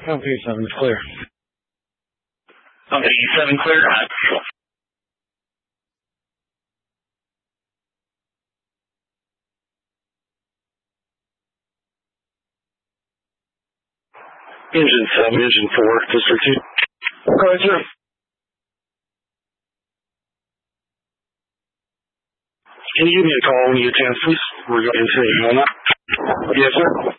Okay, 7 is clear. Okay, 7 clear. Engine 7, Engine 4, District 2. Roger. Can you give me a call when you get a chance, please? We're going to say, yes, sir.